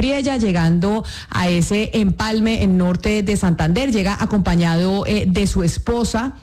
Espriella, llegando a ese empalme en norte de Santander. Llega acompañado de su esposa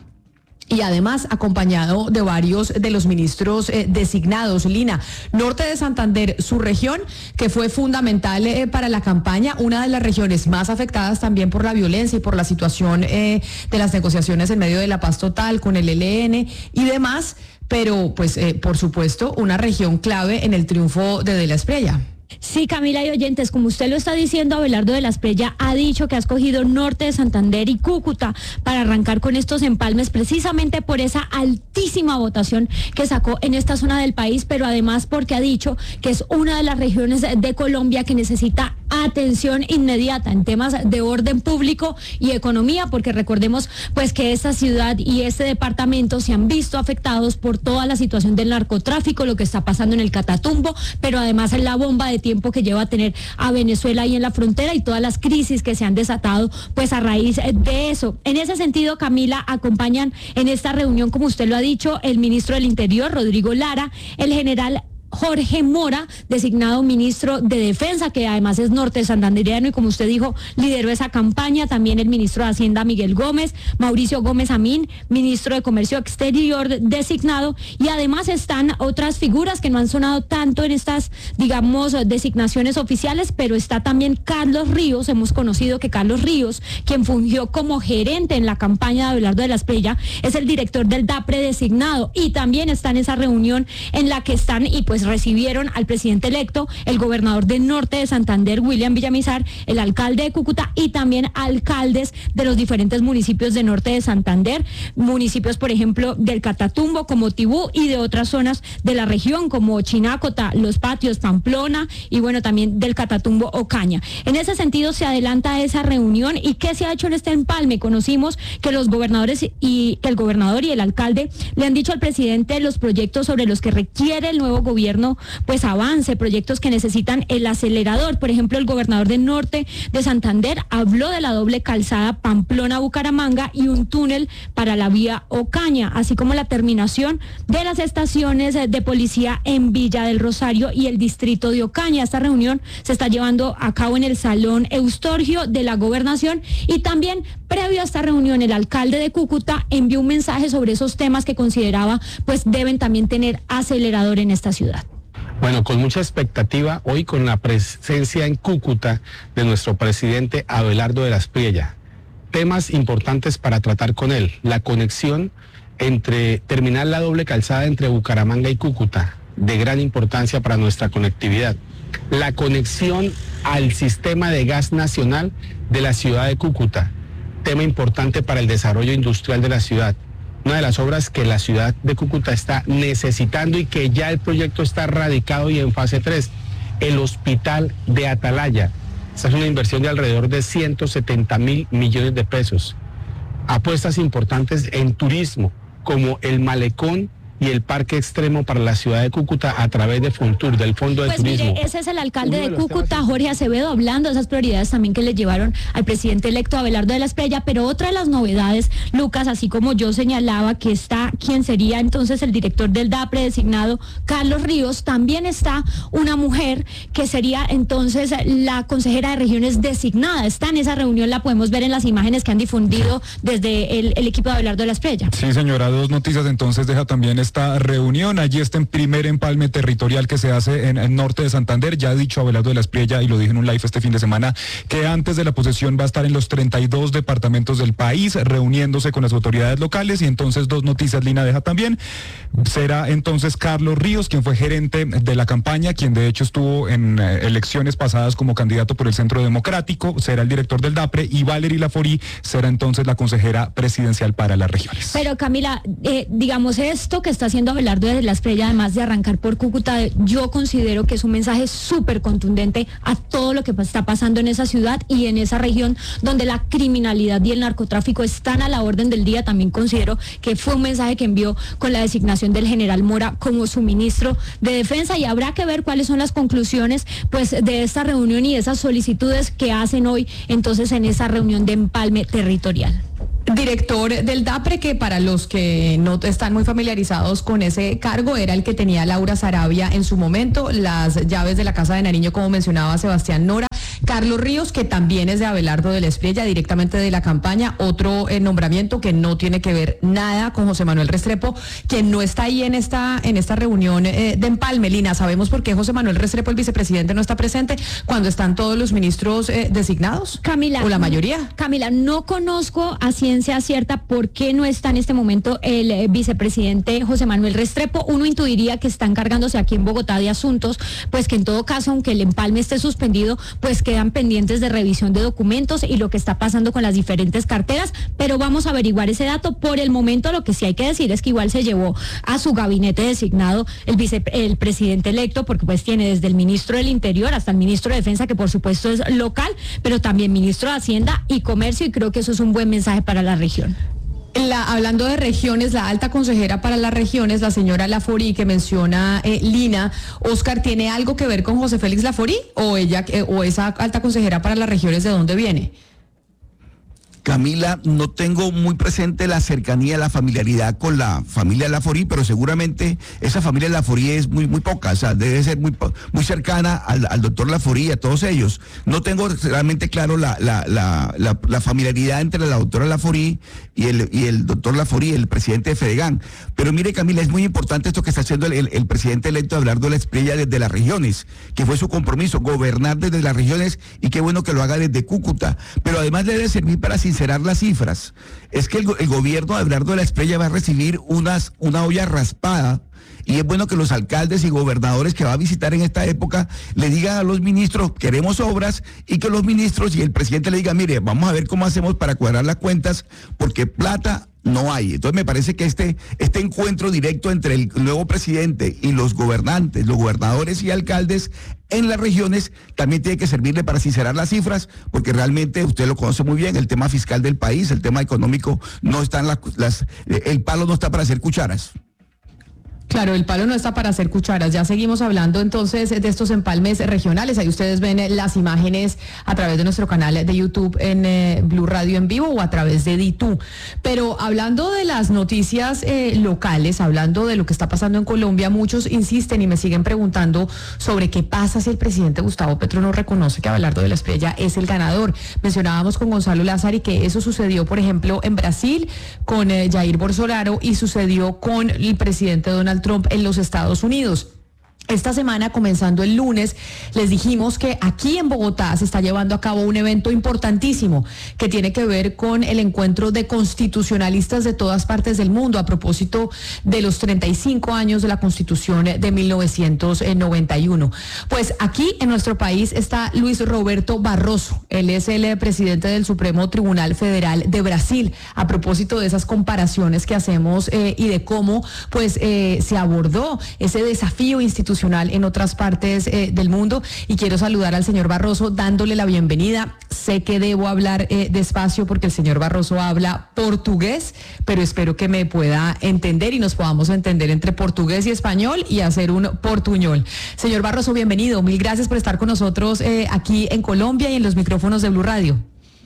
y además acompañado de varios de los ministros designados. Lina, norte de Santander, su región, que fue fundamental para la campaña, una de las regiones más afectadas también por la violencia y por la situación de las negociaciones en medio de la paz total con el ELN y demás, pero pues por supuesto una región clave en el triunfo de la Espriella. Sí, Camila y oyentes, como usted lo está diciendo, Abelardo de la Espriella ha dicho que ha escogido norte de Santander y Cúcuta para arrancar con estos empalmes precisamente por esa altísima votación que sacó en esta zona del país, pero además porque ha dicho que es una de las regiones de Colombia que necesita atención inmediata en temas de orden público y economía, porque recordemos pues que esta ciudad y este departamento se han visto afectados por toda la situación del narcotráfico, lo que está pasando en el Catatumbo, pero además la bomba de tiempo que lleva a tener a Venezuela ahí en la frontera y todas las crisis que se han desatado pues a raíz de eso. En ese sentido, Camila, acompañan en esta reunión, como usted lo ha dicho, el ministro del Interior, Rodrigo Lara, el general Jorge Mora, designado ministro de Defensa, que además es norte santandereano y como usted dijo, lideró esa campaña, también el ministro de Hacienda Miguel Gómez, Mauricio Gómez Amín, ministro de Comercio Exterior designado, y además están otras figuras que no han sonado tanto en estas, digamos, designaciones oficiales, pero está también Carlos Ríos. Hemos conocido que Carlos Ríos, quien fungió como gerente en la campaña de Abelardo de la Espriella, es el director del DAPRE designado, y también está en esa reunión en la que están y pues recibieron al presidente electo, el gobernador del norte de Santander, William Villamizar, el alcalde de Cúcuta y también alcaldes de los diferentes municipios de norte de Santander, municipios por ejemplo del Catatumbo como Tibú y de otras zonas de la región como Chinácota, Los Patios, Pamplona y bueno también del Catatumbo Ocaña. En ese sentido se adelanta esa reunión. ¿Y qué se ha hecho en este empalme? Conocimos que los gobernadores y que el gobernador y el alcalde le han dicho al presidente los proyectos sobre los que requiere el nuevo gobierno pues avance, proyectos que necesitan el acelerador. Por ejemplo, el gobernador del norte de Santander habló de la doble calzada Pamplona-Bucaramanga y un túnel para la vía Ocaña, así como la terminación de las estaciones de policía en Villa del Rosario y el distrito de Ocaña. Esta reunión se está llevando a cabo en el Salón Eustorgio de la Gobernación y también previo a esta reunión el alcalde de Cúcuta envió un mensaje sobre esos temas que consideraba pues deben también tener acelerador en esta ciudad. Bueno, con mucha expectativa hoy con la presencia en Cúcuta de nuestro presidente Abelardo de la Espriella. Temas importantes para tratar con él: la conexión entre terminar la doble calzada entre Bucaramanga y Cúcuta, de gran importancia para nuestra conectividad. La conexión al sistema de gas nacional de la ciudad de Cúcuta, tema importante para el desarrollo industrial de la ciudad. Una de las obras que la ciudad de Cúcuta está necesitando y que ya el proyecto está radicado y en fase 3, el hospital de Atalaya. Esta es una inversión de alrededor de 170.000 millones de pesos. Apuestas importantes en turismo, como el malecón y el parque extremo para la ciudad de Cúcuta a través de Fontur, del Fondo de Turismo. Pues mire, ese es el alcalde de Cúcuta, Jorge Acevedo, hablando de esas prioridades también que le llevaron al presidente electo Abelardo de la Espriella. Pero otra de las novedades, Lucas, así como yo señalaba que está quien sería entonces el director del DAPRE designado, Carlos Ríos, también está una mujer que sería entonces la consejera de regiones designada. Está en esa reunión, la podemos ver en las imágenes que han difundido desde el equipo de Abelardo de la Espriella. Sí, señora, dos noticias entonces deja también esta reunión. Allí está en primer empalme territorial que se hace en el norte de Santander. Ya ha dicho Abelardo de la Espriella, y lo dije en un live este fin de semana, que antes de la posesión va a estar en los 32 departamentos del país, reuniéndose con las autoridades locales. Y entonces dos noticias, Lina, deja también. Será entonces Carlos Ríos, quien fue gerente de la campaña, quien de hecho estuvo en elecciones pasadas como candidato por el Centro Democrático, será el director del DAPRE, y Valery Laforí será entonces la consejera presidencial para las regiones. Pero Camila, digamos, esto que está haciendo Abelardo de la Espriella, además de arrancar por Cúcuta, yo considero que es un mensaje súper contundente a todo lo que está pasando en esa ciudad y en esa región donde la criminalidad y el narcotráfico están a la orden del día. También considero que fue un mensaje que envió con la designación del general Mora como su ministro de Defensa, y habrá que ver cuáles son las conclusiones pues de esta reunión y de esas solicitudes que hacen hoy entonces en esa reunión de empalme territorial. Director del DAPRE, que para los que no están muy familiarizados con ese cargo, era el que tenía Laura Sarabia en su momento, las llaves de la Casa de Nariño, como mencionaba Sebastián Nora. Carlos Ríos, que también es de Abelardo de la Espriella, directamente de la campaña, otro nombramiento que no tiene que ver nada con José Manuel Restrepo, quien no está ahí en esta reunión de empalme. Lina, ¿sabemos por qué José Manuel Restrepo, el vicepresidente, no está presente cuando están todos los ministros designados? Camila, ¿o la mayoría? Camila, no conozco a ciencia cierta por qué no está en este momento el vicepresidente José Manuel Restrepo. Uno intuiría que está encargándose aquí en Bogotá de asuntos, pues que en todo caso, aunque el empalme esté suspendido, pues quedan pendientes de revisión de documentos y lo que está pasando con las diferentes carteras, pero vamos a averiguar ese dato. Por el momento, lo que sí hay que decir es que igual se llevó a su gabinete designado el presidente electo, porque pues tiene desde el ministro del Interior hasta el ministro de Defensa, que por supuesto es local, pero también ministro de Hacienda y Comercio, y creo que eso es un buen mensaje para la región. Hablando de regiones, la alta consejera para las regiones, la señora Laforí, que menciona Lina, Oscar, ¿tiene algo que ver con José Félix Laforí o esa alta consejera para las regiones de dónde viene? Camila, no tengo muy presente la cercanía, la familiaridad con la familia Laforí, pero seguramente esa familia Laforí es muy poca, o sea, debe ser muy cercana al doctor Laforí y a todos ellos. No tengo realmente claro la familiaridad entre la doctora Laforí y el doctor Laforí, el presidente de Fedegan. Pero mire, Camila, es muy importante esto que está haciendo el presidente electo, Abelardo de la Espriella, desde las regiones, que fue su compromiso, gobernar desde las regiones, y qué bueno que lo haga desde Cúcuta. Pero además le debe servir para sincerar las cifras. Es que el gobierno de Abelardo de la Espriella va a recibir una olla raspada, y es bueno que los alcaldes y gobernadores que va a visitar en esta época le digan a los ministros, queremos obras, y que los ministros y el presidente le digan, mire, vamos a ver cómo hacemos para cuadrar las cuentas, porque plata no hay. Entonces me parece que este encuentro directo entre el nuevo presidente y los gobernantes, los gobernadores y alcaldes en las regiones también tiene que servirle para sincerar las cifras, porque realmente usted lo conoce muy bien, el tema fiscal del país, el tema económico, no están el palo no está para hacer cucharas. Claro, el palo no está para hacer cucharas. Ya seguimos hablando entonces de estos empalmes regionales. Ahí ustedes ven las imágenes a través de nuestro canal de YouTube en Blue Radio en vivo o a través de DITU. Pero hablando de las noticias locales, hablando de lo que está pasando en Colombia, muchos insisten y me siguen preguntando sobre qué pasa si el presidente Gustavo Petro no reconoce que Abelardo de la Espriella es el ganador. Mencionábamos con Gonzalo Lázari que eso sucedió, por ejemplo, en Brasil con Jair Bolsonaro y sucedió con el presidente Donald Trump en los Estados Unidos. Esta semana, comenzando el lunes, les dijimos que aquí en Bogotá se está llevando a cabo un evento importantísimo que tiene que ver con el encuentro de constitucionalistas de todas partes del mundo a propósito de los 35 años de la Constitución de 1991. Pues aquí en nuestro país está Luis Roberto Barroso. Él es el presidente del Supremo Tribunal Federal de Brasil, a propósito de esas comparaciones que hacemos y de cómo pues se abordó ese desafío institucional en otras partes del mundo. Y quiero saludar al señor Barroso dándole la bienvenida. Sé que debo hablar despacio porque el señor Barroso habla portugués, pero espero que me pueda entender y nos podamos entender entre portugués y español y hacer un portuñol. Señor Barroso, bienvenido. Mil gracias por estar con nosotros aquí en Colombia y en los micrófonos de Blue Radio.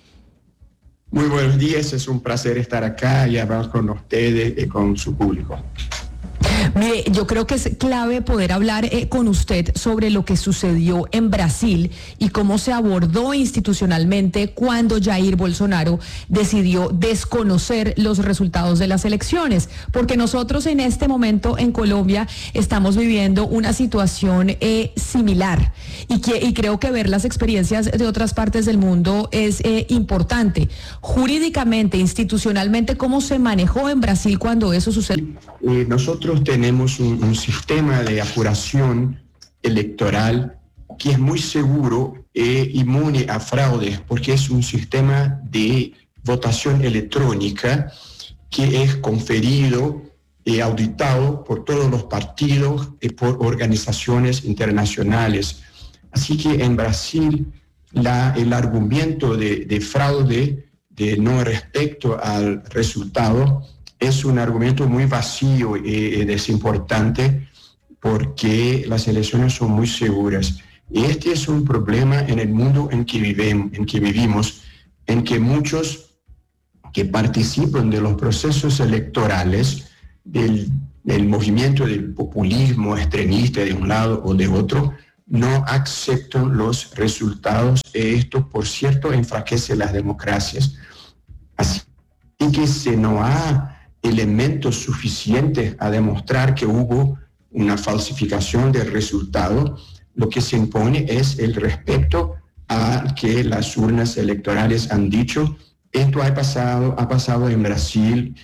Muy buenos días, es un placer estar acá y hablar con ustedes y con su público. Mire, yo creo que es clave poder hablar con usted sobre lo que sucedió en Brasil y cómo se abordó institucionalmente cuando Jair Bolsonaro decidió desconocer los resultados de las elecciones, porque nosotros en este momento en Colombia estamos viviendo una situación similar y creo que ver las experiencias de otras partes del mundo es importante. Jurídicamente, institucionalmente, ¿cómo se manejó en Brasil cuando eso sucedió? Nosotros tenemos un sistema de apuración electoral que es muy seguro e inmune a fraudes, porque es un sistema de votación electrónica que es conferido y auditado por todos los partidos y por organizaciones internacionales. Así que en Brasil el argumento de fraude, de no respecto al resultado, es un argumento muy vacío y desimportante porque las elecciones son muy seguras. Y este es un problema en el mundo en que vivimos, en que muchos que participan de los procesos electorales, del movimiento del populismo extremista de un lado o de otro, no aceptan los resultados. Esto, por cierto, enfraquece las democracias. Así que si no hay elementos suficientes a demostrar que hubo una falsificación del resultado, lo que se impone es el respeto a que las urnas electorales han dicho. Esto ha pasado en Brasil.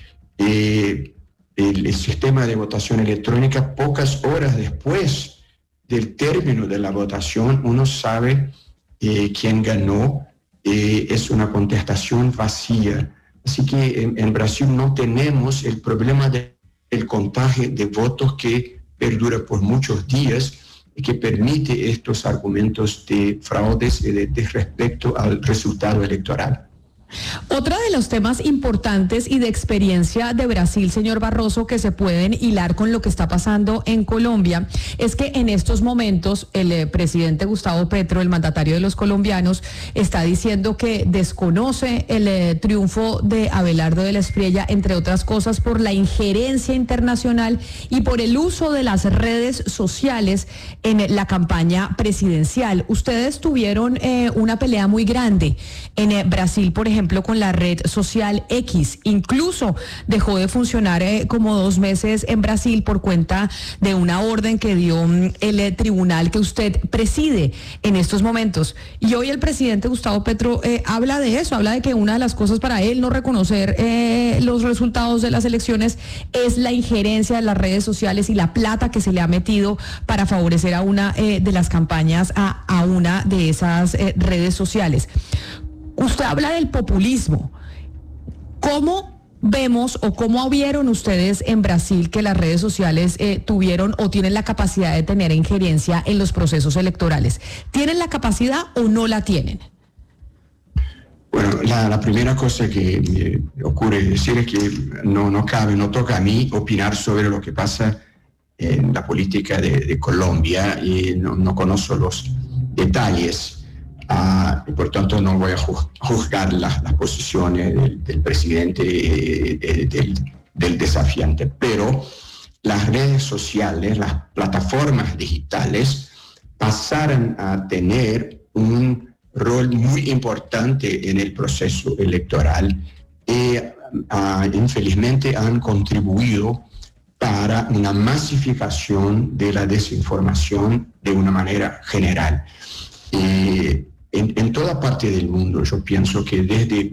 El sistema de votación electrónica, pocas horas después del término de la votación, uno sabe quién ganó. Es una contestación vacía. Así que en Brasil no tenemos el problema del contagio de votos que perdura por muchos días y que permite estos argumentos de fraudes y de desrespeto al resultado electoral. Otro de los temas importantes y de experiencia de Brasil, señor Barroso, que se pueden hilar con lo que está pasando en Colombia, es que en estos momentos el presidente Gustavo Petro, el mandatario de los colombianos, está diciendo que desconoce el triunfo de Abelardo de la Espriella, entre otras cosas por la injerencia internacional y por el uso de las redes sociales en la campaña presidencial. Ustedes tuvieron una pelea muy grande en Brasil, por ejemplo, con la red social X. Incluso dejó de funcionar como 2 meses en Brasil por cuenta de una orden que dio el tribunal que usted preside en estos momentos. Y hoy el presidente Gustavo Petro habla de eso, habla de que una de las cosas para él no reconocer los resultados de las elecciones es la injerencia de las redes sociales y la plata que se le ha metido para favorecer a una de las campañas a una de esas redes sociales. Usted habla del populismo. ¿Cómo vemos o cómo vieron ustedes en Brasil que las redes sociales tuvieron o tienen la capacidad de tener injerencia en los procesos electorales? ¿Tienen la capacidad o no la tienen? Bueno, la primera cosa que ocurre decir es que no toca a mí opinar sobre lo que pasa en la política de Colombia y no conozco los detalles. Y por tanto no voy a juzgar las posiciones del presidente, del desafiante. Pero las redes sociales, las plataformas digitales, pasaron a tener un rol muy importante en el proceso electoral y infelizmente han contribuido para una masificación de la desinformación de una manera general. En toda parte del mundo, yo pienso que desde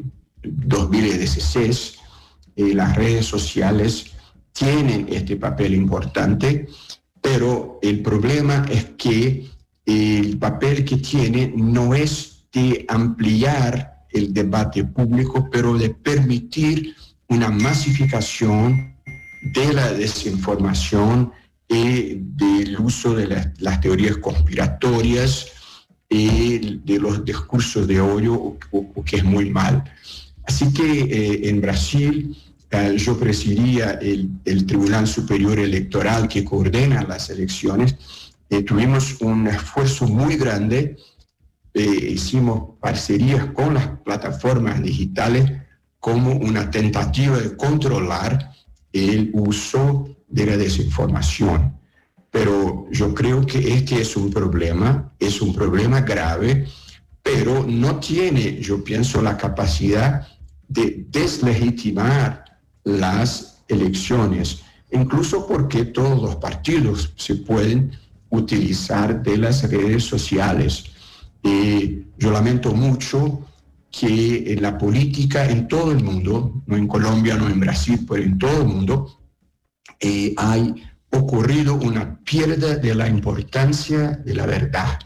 2016 las redes sociales tienen este papel importante, pero el problema es que el papel que tiene no es de ampliar el debate público, pero de permitir una masificación de la desinformación y del uso de las teorías conspiratorias y de los discursos de odio, o que es muy mal. Así que en Brasil yo presidía el Tribunal Superior Electoral que coordena las elecciones. Tuvimos un esfuerzo muy grande, hicimos parcerías con las plataformas digitales como una tentativa de controlar el uso de la desinformación. Pero yo creo que este es un problema grave, pero no tiene, yo pienso, la capacidad de deslegitimar las elecciones, incluso porque todos los partidos se pueden utilizar de las redes sociales. Yo lamento mucho que en la política en todo el mundo, no en Colombia, no en Brasil, pero en todo el mundo, hay ocurrido una pérdida de la importancia de la verdad.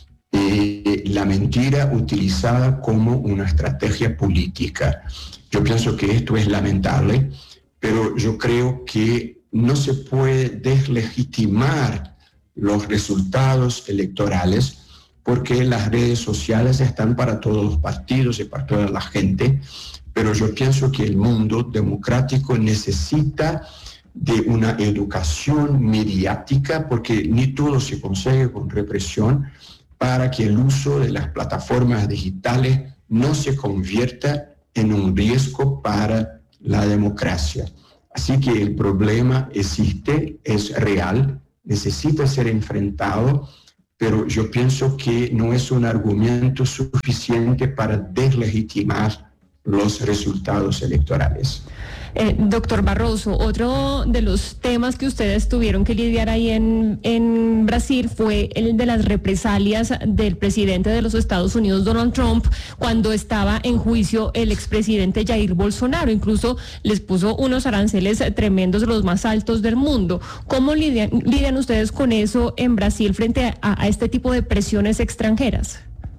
La mentira utilizada como una estrategia política. Yo pienso que esto es lamentable, pero yo creo que no se puede deslegitimar los resultados electorales porque las redes sociales están para todos los partidos y para toda la gente, pero yo pienso que el mundo democrático necesita de una educación mediática, porque ni todo se consigue con represión, para que el uso de las plataformas digitales no se convierta en un riesgo para la democracia. Así que el problema existe, es real, necesita ser enfrentado, pero yo pienso que no es un argumento suficiente para deslegitimar los resultados electorales. Doctor Barroso, otro de los temas que ustedes tuvieron que lidiar ahí en Brasil fue el de las represalias del presidente de los Estados Unidos, Donald Trump, cuando estaba en juicio el expresidente Jair Bolsonaro. Incluso les puso unos aranceles tremendos, los más altos del mundo. ¿Cómo lidian ustedes con eso en Brasil frente a este tipo de presiones extranjeras?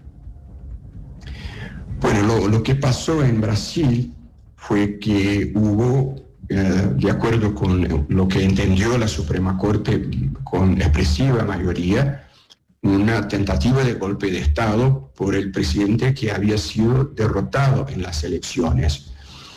Bueno, lo que pasó en Brasil fue que hubo, de acuerdo con lo que entendió la Suprema Corte con expresiva mayoría, una tentativa de golpe de Estado por el presidente que había sido derrotado en las elecciones.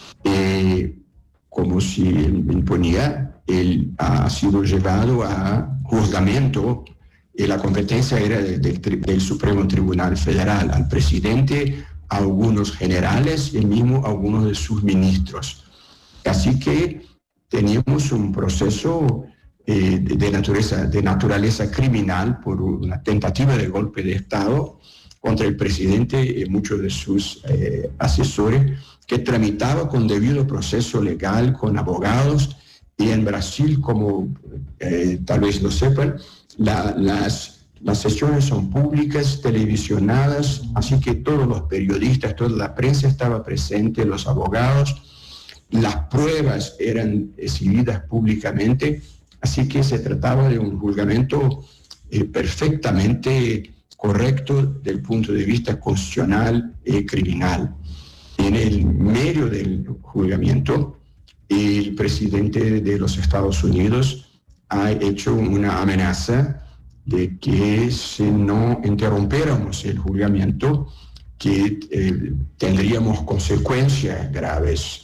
Como si imponía, él ha sido llevado a juzgamiento y la competencia era del Supremo Tribunal Federal, al presidente, a algunos generales y mismo a algunos de sus ministros. Así que teníamos un proceso de naturaleza criminal por una tentativa de golpe de Estado contra el presidente y muchos de sus asesores, que tramitaba con debido proceso legal, con abogados, y en Brasil, como tal vez lo sepan, las sesiones son públicas, televisionadas, así que todos los periodistas, toda la prensa estaba presente, los abogados, las pruebas eran exhibidas públicamente, así que se trataba de un juzgamiento perfectamente correcto del punto de vista constitucional y criminal. En el medio del juzgamiento, el presidente de los Estados Unidos ha hecho una amenaza de que si no interrumpiéramos el juzgamiento, que tendríamos consecuencias graves.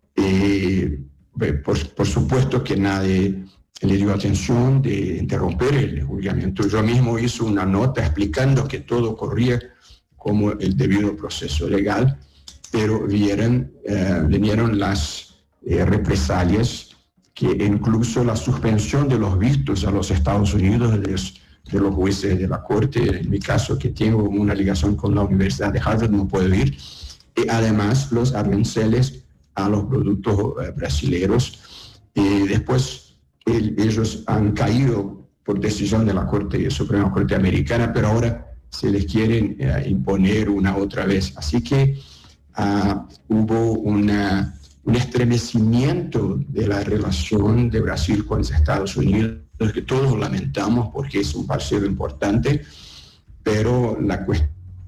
Por supuesto que nadie le dio atención de interromper el juzgamiento. Yo mismo hice una nota explicando que todo corría como el debido proceso legal, pero vinieron las represalias, que incluso la suspensión de los vistos a los Estados Unidos de los jueces de la Corte, en mi caso que tengo una ligación con la Universidad de Harvard, no puedo ir, y además los aranceles a los productos brasileños. Después ellos han caído por decisión de la Suprema Corte Americana, pero ahora se les quieren imponer una otra vez. Así que hubo un estremecimiento de la relación de Brasil con los Estados Unidos, que todos lamentamos porque es un parcero importante, pero la cuestión...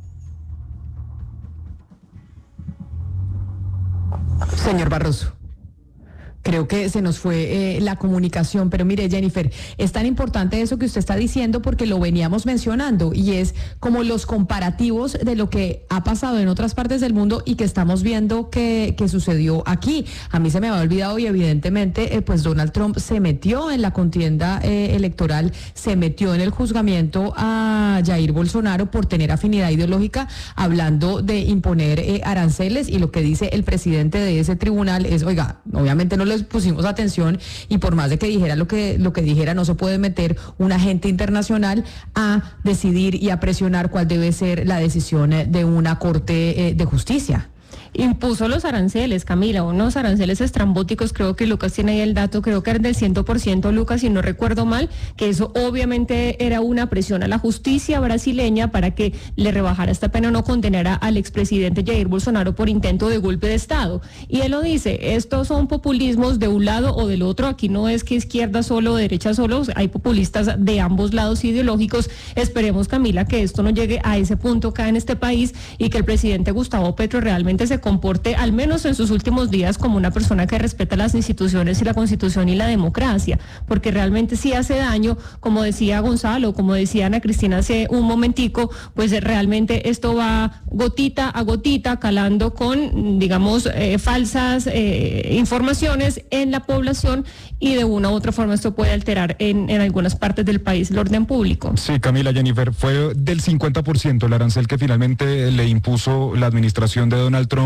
Señor Barroso, creo que se nos fue la comunicación, pero mire, Jennifer, es tan importante eso que usted está diciendo porque lo veníamos mencionando y es como los comparativos de lo que ha pasado en otras partes del mundo y que estamos viendo que sucedió aquí. A mí se me había olvidado y evidentemente pues Donald Trump se metió en la contienda electoral, se metió en el juzgamiento a Jair Bolsonaro por tener afinidad ideológica, hablando de imponer aranceles, y lo que dice el presidente de ese tribunal es, oiga, obviamente no les pusimos atención y por más de que dijera lo que dijera, no se puede meter un agente internacional a decidir y a presionar cuál debe ser la decisión de una corte de justicia. Impuso los aranceles, Camila, unos aranceles estrambóticos, creo que Lucas tiene ahí el dato, creo que eran del 100%, Lucas, si no recuerdo mal, que eso obviamente era una presión a la justicia brasileña para que le rebajara esta pena, no condenara al expresidente Jair Bolsonaro por intento de golpe de Estado. Y él lo dice, estos son populismos de un lado o del otro, aquí no es que izquierda solo o derecha solo, hay populistas de ambos lados ideológicos. Esperemos, Camila, que esto no llegue a ese punto acá en este país y que el presidente Gustavo Petro realmente se comporte, al menos en sus últimos días, como una persona que respeta las instituciones y la Constitución y la democracia, porque realmente sí hace daño, como decía Gonzalo, como decía Ana Cristina hace un momentico, pues realmente esto va gotita a gotita calando con, digamos, falsas informaciones en la población, y de una u otra forma esto puede alterar en algunas partes del país el orden público. Sí, Camila, Jennifer, fue del 50% el arancel que finalmente le impuso la administración de Donald Trump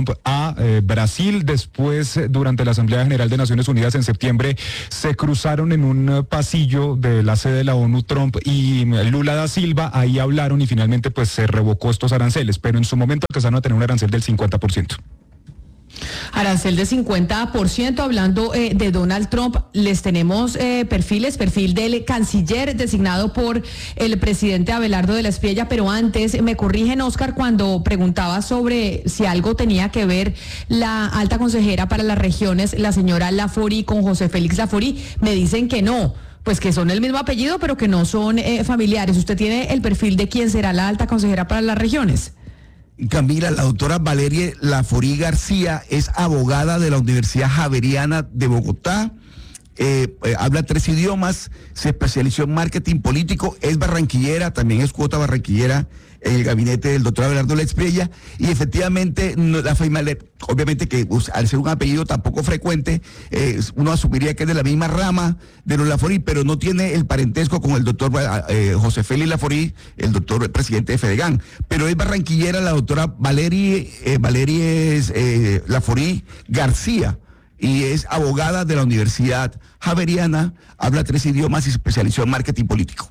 Trump a Brasil. Después, durante la Asamblea General de Naciones Unidas en septiembre, se cruzaron en un pasillo de la sede de la ONU Trump y Lula da Silva. Ahí hablaron y finalmente pues se revocó estos aranceles, pero en su momento alcanzaron a tener un arancel del 50%. Arancel de 50%, hablando de Donald Trump, les tenemos perfil del canciller designado por el presidente Abelardo de la Espriella, pero antes me corrigen, Oscar, cuando preguntaba sobre si algo tenía que ver la alta consejera para las regiones, la señora Laforí, con José Félix Laforí, me dicen que no. Pues que son el mismo apellido, pero que no son familiares. ¿Usted tiene el perfil de quién será la alta consejera para las regiones? Camila, la doctora Valeria Laforí García es abogada de la Universidad Javeriana de Bogotá, habla 3 idiomas, se especializó en marketing político, es barranquillera, también es cuota barranquillera en el gabinete del doctor Abelardo de la Espriella, y efectivamente la familia, obviamente que al ser un apellido tampoco frecuente, uno asumiría que es de la misma rama de los Laforí, pero no tiene el parentesco con el doctor José Félix Laforí, el doctor presidente de Fedegan, pero es barranquillera la doctora Valeria Laforí García, y es abogada de la Universidad Javeriana, habla 3 idiomas y se especializó en marketing político.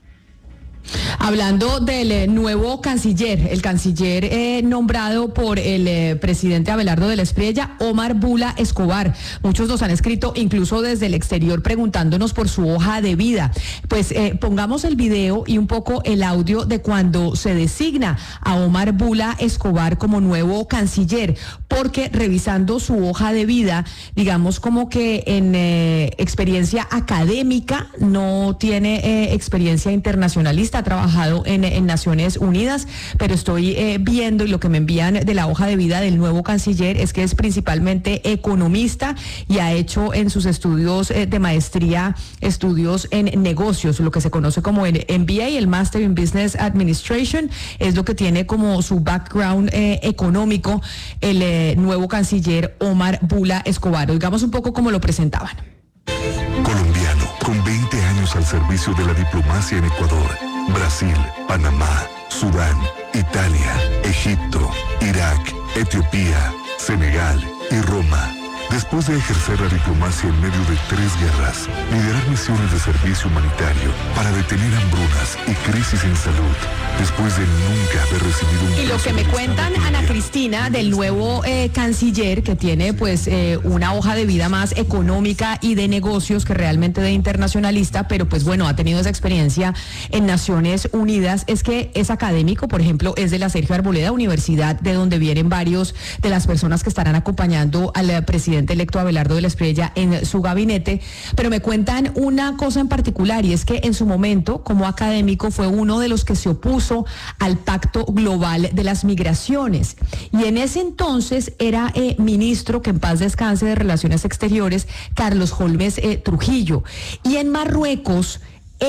Hablando del nuevo canciller, el canciller nombrado por el presidente Abelardo de la Espriella, Omar Bula Escobar. Muchos nos han escrito, incluso desde el exterior, preguntándonos por su hoja de vida. Pues pongamos el video y un poco el audio de cuando se designa a Omar Bula Escobar como nuevo canciller, porque revisando su hoja de vida, digamos como que en experiencia académica no tiene experiencia internacionalista, ha trabajado en Naciones Unidas, pero estoy viendo, y lo que me envían de la hoja de vida del nuevo canciller es que es principalmente economista y ha hecho en sus estudios de maestría estudios en negocios, lo que se conoce como el MBA, el Master in Business Administration, es lo que tiene como su background económico el nuevo canciller Omar Bula Escobar. Oigamos un poco cómo lo presentaban. Colombiano, con 20 años al servicio de la diplomacia en Ecuador, Brasil, Panamá, Sudán, Italia, Egipto, Irak, Etiopía, Senegal y Roma. Después de ejercer la diplomacia en medio de 3 guerras, liderar misiones de servicio humanitario para detener hambrunas y crisis en salud, después de nunca haber recibido un... Y lo que me cuentan, Ana Cristina, del nuevo canciller, que tiene pues una hoja de vida más económica y de negocios que realmente de internacionalista, pero pues bueno, ha tenido esa experiencia en Naciones Unidas, es que es académico, por ejemplo, es de la Sergio Arboleda Universidad, de donde vienen varios de las personas que estarán acompañando al presidente electo Abelardo de la Espriella en su gabinete, pero me cuentan una cosa en particular, y es que en su momento, como académico, fue uno de los que se opuso al Pacto Global de las Migraciones, y en ese entonces era ministro, que en paz descanse, de Relaciones Exteriores, Carlos Holmes Trujillo, y en Marruecos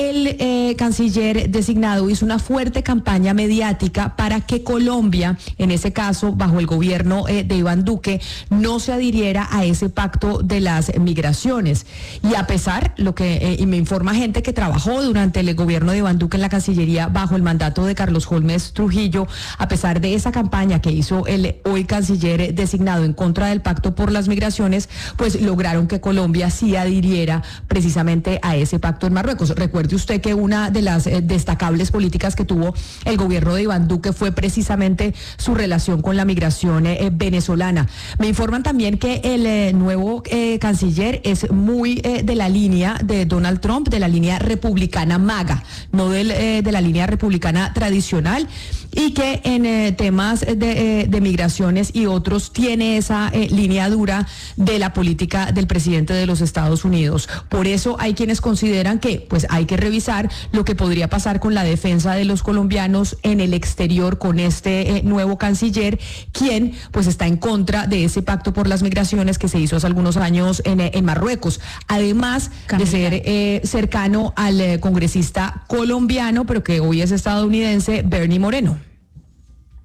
el canciller designado hizo una fuerte campaña mediática para que Colombia, en ese caso bajo el gobierno de Iván Duque, no se adhiriera a ese pacto de las migraciones. Y a pesar, y me informa gente que trabajó durante el gobierno de Iván Duque en la Cancillería bajo el mandato de Carlos Holmes Trujillo, a pesar de esa campaña que hizo el hoy canciller designado en contra del pacto por las migraciones, pues lograron que Colombia sí adhiriera precisamente a ese pacto en Marruecos. Recuerde usted que una de las destacables políticas que tuvo el gobierno de Iván Duque fue precisamente su relación con la migración venezolana. Me informan también que el nuevo canciller es muy de la línea de Donald Trump, de la línea republicana MAGA, no de la línea republicana tradicional, y que en temas de migraciones y otros tiene esa línea dura de la política del presidente de los Estados Unidos. Por eso hay quienes consideran que pues hay que revisar lo que podría pasar con la defensa de los colombianos en el exterior con este nuevo canciller, quien pues está en contra de ese pacto por las migraciones que se hizo hace algunos años en Marruecos, además de ser cercano al congresista colombiano, pero que hoy es estadounidense, Bernie Moreno.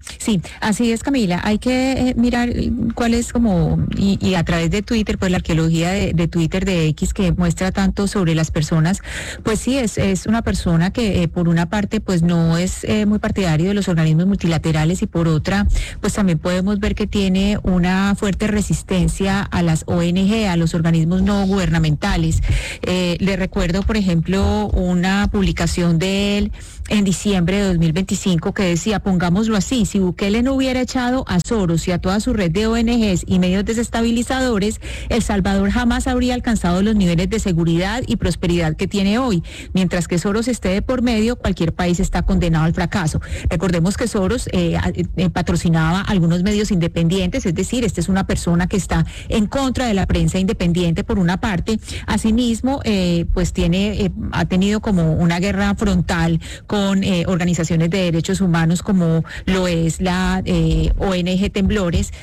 Sí, así es, Camila. Hay que mirar cuál es como, y a través de Twitter, pues la arqueología de Twitter de X que muestra tanto sobre las personas, pues sí, es una persona que por una parte pues no es muy partidario de los organismos multilaterales y por otra pues también podemos ver que tiene una fuerte resistencia a las ONG, a los organismos no gubernamentales. Le recuerdo, por ejemplo, una publicación de él en diciembre de 2025 que decía, pongámoslo así, si Bukele no hubiera echado a Soros y a toda su red de ONGs y medios desestabilizadores, El Salvador jamás habría alcanzado los niveles de seguridad y prosperidad que tiene hoy. Mientras que Soros esté de por medio, cualquier país está condenado al fracaso. Recordemos que Soros patrocinaba algunos medios independientes, es decir, esta es una persona que está en contra de la prensa independiente por una parte. Asimismo, pues ha tenido como una guerra frontal con organizaciones de derechos humanos como lo es la ONG Temblores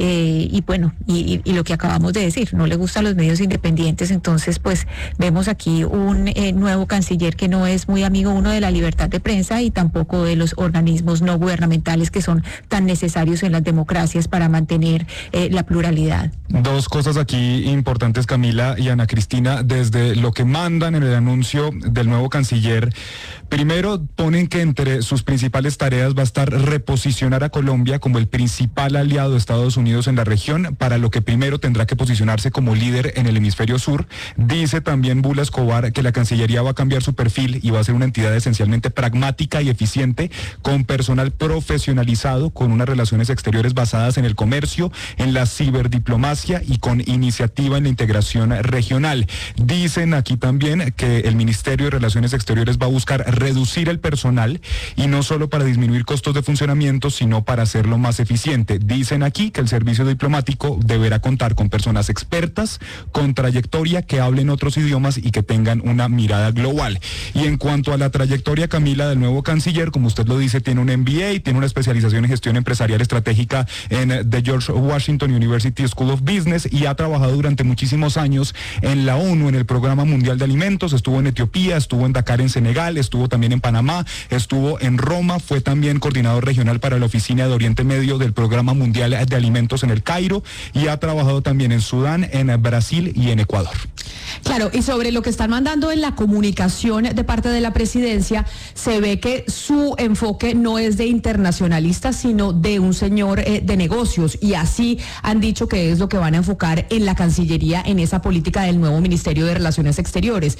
y bueno, y lo que acabamos de decir, no le gustan los medios independientes, entonces pues vemos aquí un nuevo canciller que no es muy amigo uno de la libertad de prensa y tampoco de los organismos no gubernamentales que son tan necesarios en las democracias para mantener la pluralidad. Dos cosas aquí importantes, Camila y Ana Cristina, desde lo que mandan en el anuncio del nuevo canciller. Primero, ponen que entre sus principales tareas va a estar reposicionar a Colombia como el principal aliado de Estados Unidos en la región, para lo que primero tendrá que posicionarse como líder en el hemisferio sur. Dice también Bula Escobar que la Cancillería va a cambiar su perfil y va a ser una entidad esencialmente pragmática y eficiente, con personal profesionalizado, con unas relaciones exteriores basadas en el comercio, en la ciberdiplomacia y con iniciativa en la integración regional. Dicen aquí también que el Ministerio de Relaciones Exteriores va a buscar reducir el personal y no solo para disminuir costos de funcionamiento, sino para hacerlo más eficiente. Dicen aquí que el servicio diplomático deberá contar con personas expertas, con trayectoria, que hablen otros idiomas y que tengan una mirada global. Y en cuanto a la trayectoria, Camila, del nuevo canciller, como usted lo dice, tiene un MBA, tiene una especialización en gestión empresarial estratégica en The George Washington University School of Business y ha trabajado durante muchísimos años en la ONU, en el Programa Mundial de Alimentos, estuvo en Etiopía, estuvo en Dakar en Senegal, estuvo también en Panamá, estuvo en Roma, fue también coordinador regional para la Oficina de Oriente Medio del Programa Mundial de Alimentos en el Cairo y ha trabajado también en Sudán, en Brasil y en Ecuador. Claro, y sobre lo que están mandando en la comunicación de parte de la presidencia, se ve que su enfoque no es de internacionalista, sino de un señor de negocios, y así han dicho que es lo que van a enfocar en la Cancillería, en esa política del nuevo Ministerio de Relaciones Exteriores.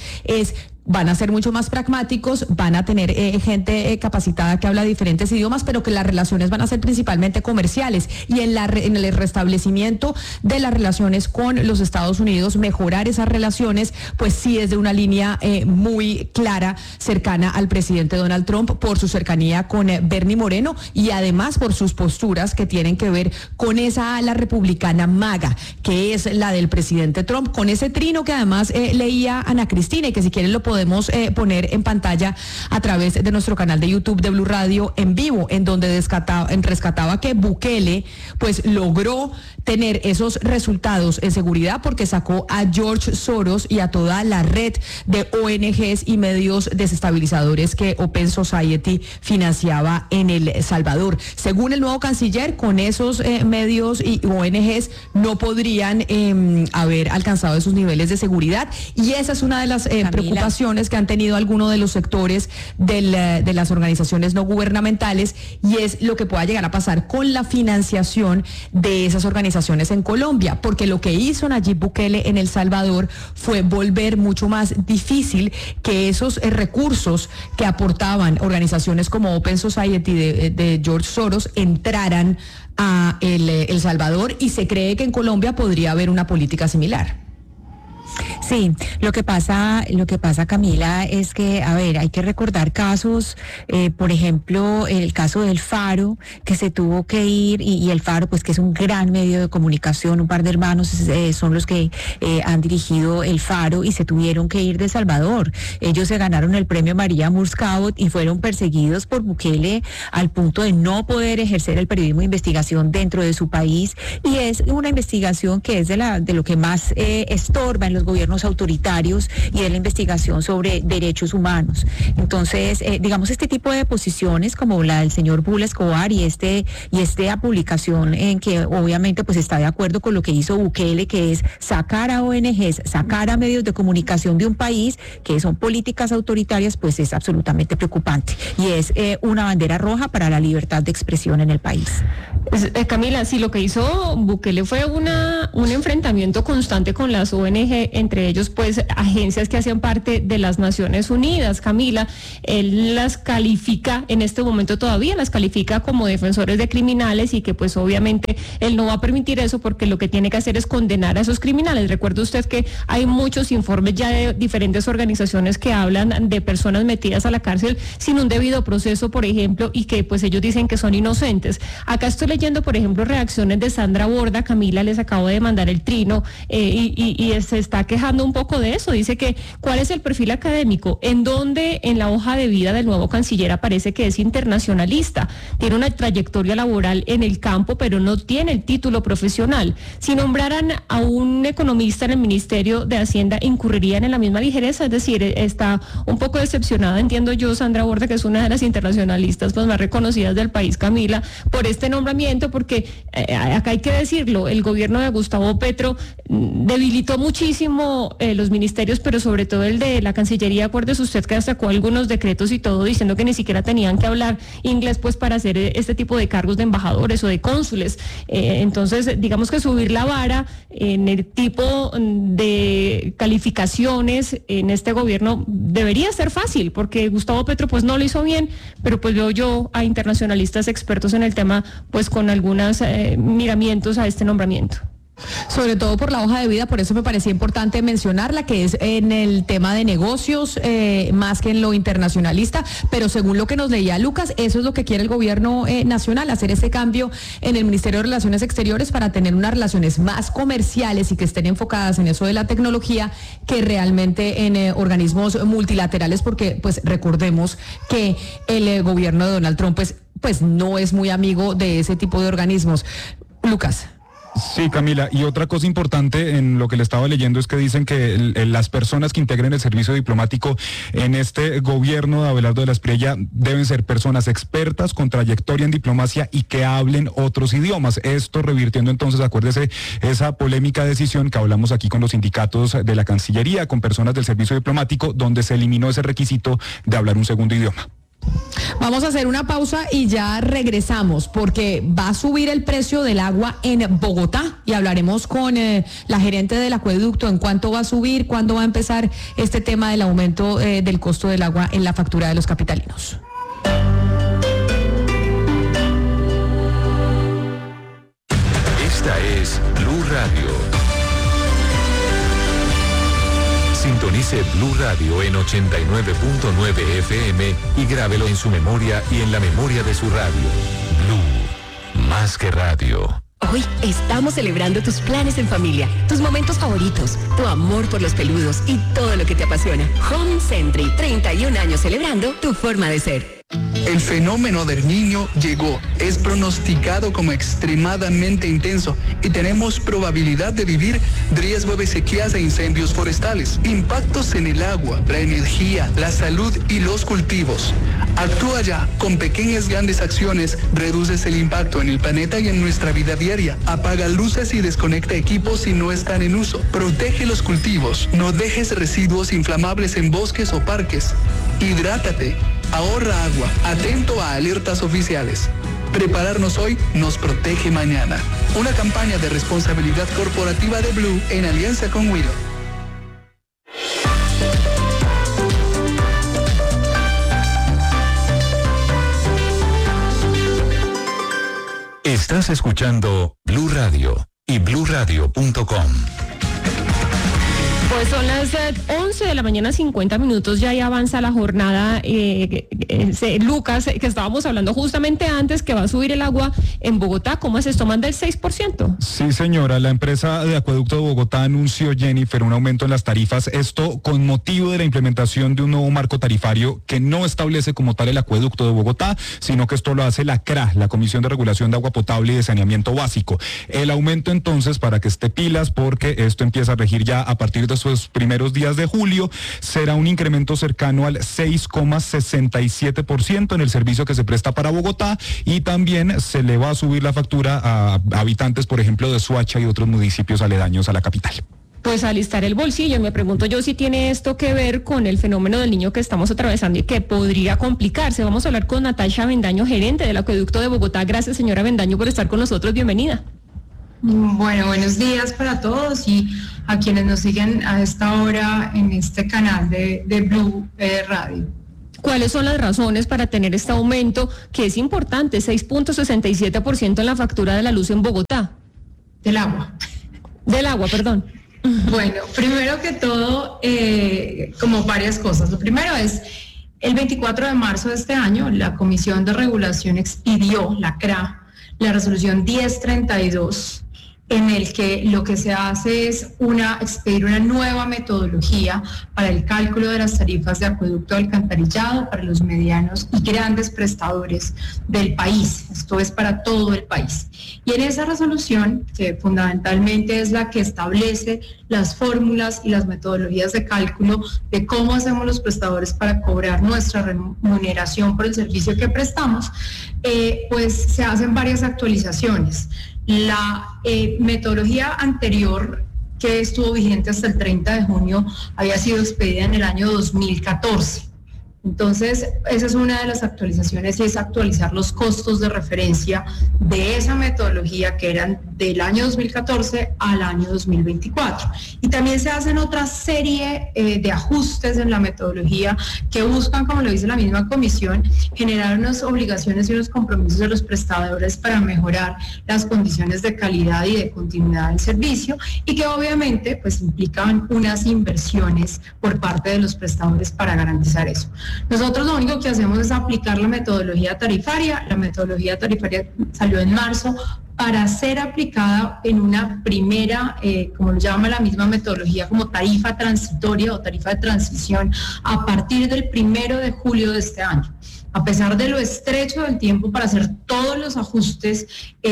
Van a ser mucho más pragmáticos, van a tener gente capacitada que habla diferentes idiomas, pero que las relaciones van a ser principalmente comerciales, y en el restablecimiento de las relaciones con los Estados Unidos, mejorar esas relaciones, pues sí es de una línea muy clara, cercana al presidente Donald Trump, por su cercanía con Bernie Moreno y además por sus posturas que tienen que ver con esa ala republicana MAGA, que es la del presidente Trump, con ese trino que además leía Ana Cristina y que si quieren lo podemos poner en pantalla a través de nuestro canal de YouTube de Blue Radio en vivo, en donde rescataba que Bukele pues logró tener esos resultados en seguridad porque sacó a George Soros y a toda la red de ONGs y medios desestabilizadores que Open Society financiaba en El Salvador. Según el nuevo canciller, con esos medios y ONGs no podrían haber alcanzado esos niveles de seguridad, y esa es una de las preocupaciones que han tenido algunos de los sectores de las organizaciones no gubernamentales, y es lo que pueda llegar a pasar con la financiación de esas organizaciones en Colombia, porque lo que hizo Nayib Bukele en El Salvador fue volver mucho más difícil que esos recursos que aportaban organizaciones como Open Society de George Soros entraran a El Salvador, y se cree que en Colombia podría haber una política similar. Sí, lo que pasa, Camila, es que, a ver, hay que recordar casos, por ejemplo, el caso del Faro, que se tuvo que ir, y el Faro, pues que es un gran medio de comunicación, un par de hermanos son los que han dirigido el Faro y se tuvieron que ir de El Salvador. Ellos se ganaron el premio María Murtzkabot y fueron perseguidos por Bukele al punto de no poder ejercer el periodismo de investigación dentro de su país, y es una investigación que es de lo que más estorba en los gobiernos gobiernos autoritarios y es la investigación sobre derechos humanos. Entonces, digamos, este tipo de posiciones como la del señor Bula Escobar y esta publicación en que obviamente pues está de acuerdo con lo que hizo Bukele, que es sacar a ONGs, sacar a medios de comunicación de un país que son políticas autoritarias, pues es absolutamente preocupante y es una bandera roja para la libertad de expresión en el país. Camila, sí, lo que hizo Bukele fue un enfrentamiento constante con las ONG, entre ellos pues agencias que hacían parte de las Naciones Unidas. Camila, él las califica, en este momento todavía las califica como defensores de criminales y que pues obviamente él no va a permitir eso porque lo que tiene que hacer es condenar a esos criminales. Recuerde usted que hay muchos informes ya de diferentes organizaciones que hablan de personas metidas a la cárcel sin un debido proceso, por ejemplo, y que pues ellos dicen que son inocentes. Acá estoy leyendo, por ejemplo, reacciones de Sandra Borda. Camila, les acabo de mandar el trino y se está quejando un poco de eso. Dice que ¿cuál es el perfil académico? En donde en la hoja de vida del nuevo canciller aparece que es internacionalista, tiene una trayectoria laboral en el campo, pero no tiene el título profesional. Si nombraran a un economista en el Ministerio de Hacienda, incurrirían en la misma ligereza, es decir, está un poco decepcionada, entiendo yo, Sandra Borda, que es una de las internacionalistas pues más reconocidas del país, Camila, por este nombramiento, porque acá hay que decirlo, el gobierno de Gustavo Petro debilitó muchísimo los ministerios, pero sobre todo el de la Cancillería. Acuérdese usted que sacó algunos decretos y todo diciendo que ni siquiera tenían que hablar inglés pues para hacer este tipo de cargos de embajadores o de cónsules. Entonces, digamos que subir la vara en el tipo de calificaciones en este gobierno debería ser fácil, porque Gustavo Petro pues no lo hizo bien, pero pues veo yo a internacionalistas expertos en el tema pues con algunos miramientos a este nombramiento. Sobre todo por la hoja de vida, por eso me parecía importante mencionarla, que es en el tema de negocios más que en lo internacionalista, pero según lo que nos leía Lucas, eso es lo que quiere el gobierno nacional, hacer ese cambio en el Ministerio de Relaciones Exteriores para tener unas relaciones más comerciales y que estén enfocadas en eso de la tecnología que realmente en organismos multilaterales, porque pues recordemos que el gobierno de Donald Trump pues no es muy amigo de ese tipo de organismos. Lucas. Sí, Camila, y otra cosa importante en lo que le estaba leyendo es que dicen que las personas que integren el servicio diplomático en este gobierno de Abelardo de la Espriella deben ser personas expertas con trayectoria en diplomacia y que hablen otros idiomas. Esto revirtiendo entonces, acuérdese, esa polémica decisión que hablamos aquí con los sindicatos de la Cancillería, con personas del servicio diplomático, donde se eliminó ese requisito de hablar un segundo idioma. Vamos a hacer una pausa y ya regresamos porque va a subir el precio del agua en Bogotá y hablaremos con la gerente del acueducto en cuánto va a subir, cuándo va a empezar este tema del aumento del costo del agua en la factura de los capitalinos. Esta es Blue Radio. Sintonice Blue Radio en 89.9 FM y grábelo en su memoria y en la memoria de su radio. Blue, más que radio. Hoy estamos celebrando tus planes en familia, tus momentos favoritos, tu amor por los peludos y todo lo que te apasiona. Home Century, 31 años celebrando tu forma de ser. El fenómeno del Niño llegó, es pronosticado como extremadamente intenso y tenemos probabilidad de vivir riesgo de sequías e incendios forestales, impactos en el agua, la energía, la salud y los cultivos. Actúa ya, con pequeñas grandes acciones reduces el impacto en el planeta y en nuestra vida diaria. Apaga luces y desconecta equipos si no están en uso. Protege los cultivos, no dejes residuos inflamables en bosques o parques. Hidrátate. Ahorra agua, atento a alertas oficiales. Prepararnos hoy nos protege mañana. Una campaña de responsabilidad corporativa de Blue en alianza con Willow. Estás escuchando Blue Radio y BlueRadio.com. Pues son las 11 de la mañana, 50 minutos, ya ahí avanza la jornada. Lucas, que estábamos hablando justamente antes, que va a subir el agua en Bogotá, ¿cómo es esto? ¿Más del 6%? Sí, señora, la empresa de Acueducto de Bogotá anunció, Jennifer, un aumento en las tarifas, esto con motivo de la implementación de un nuevo marco tarifario que no establece como tal el Acueducto de Bogotá, sino que esto lo hace la CRA, la Comisión de Regulación de Agua Potable y de Saneamiento Básico. El aumento entonces, para que esté pilas, porque esto empieza a regir ya a partir de esos primeros días de julio. Será un incremento cercano al 6,67% en el servicio que se presta para Bogotá, y también se le va a subir la factura a habitantes, por ejemplo, de Soacha y otros municipios aledaños a la capital. Pues alistar el bolsillo. Me pregunto yo si tiene esto que ver con el fenómeno del niño que estamos atravesando y que podría complicarse. Vamos a hablar con Natasha Avendaño, gerente del Acueducto de Bogotá. Gracias, señora Avendaño, por estar con nosotros. Bienvenida. Bueno, buenos días para todos y a quienes nos siguen a esta hora en este canal de Blue Radio. ¿Cuáles son las razones para tener este aumento que es importante, 6.67% en la factura de la luz en Bogotá? Del agua, perdón. Bueno, primero que todo, como varias cosas. Lo primero es, el 24 de marzo de este año, la Comisión de Regulación expidió, la CRA, la resolución 1032, en el que lo que se hace es expedir una nueva metodología para el cálculo de las tarifas de acueducto de alcantarillado para los medianos y grandes prestadores del país. Esto es para todo el país. Y en esa resolución, que fundamentalmente es la que establece las fórmulas y las metodologías de cálculo de cómo hacemos los prestadores para cobrar nuestra remuneración por el servicio que prestamos, pues se hacen varias actualizaciones. La metodología anterior, que estuvo vigente hasta el 30 de junio, había sido expedida en el año 2014. Entonces, esa es una de las actualizaciones, y es actualizar los costos de referencia de esa metodología que eran del año 2014 al año 2024. Y también se hacen otra serie de ajustes en la metodología que buscan, como lo dice la misma comisión, generar unas obligaciones y unos compromisos de los prestadores para mejorar las condiciones de calidad y de continuidad del servicio, y que obviamente pues implican unas inversiones por parte de los prestadores para garantizar eso. Nosotros lo único que hacemos es aplicar la metodología tarifaria. La metodología tarifaria salió en marzo para ser aplicada en una primera, como lo llama la misma metodología, como tarifa transitoria o tarifa de transición a partir del 1 de julio de este año. A pesar de lo estrecho del tiempo para hacer todos los ajustes